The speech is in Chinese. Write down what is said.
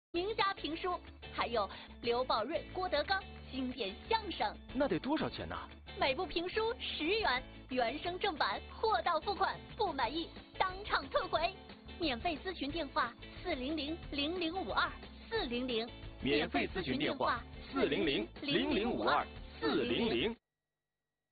名家评书，还有刘宝瑞、郭德纲经典相声。 那得多少钱呢？ 每部评书10元，原声正版，货到付款，不满意当场退回。免费咨询电话400-0052，400。 免费咨询电话400-0052，400。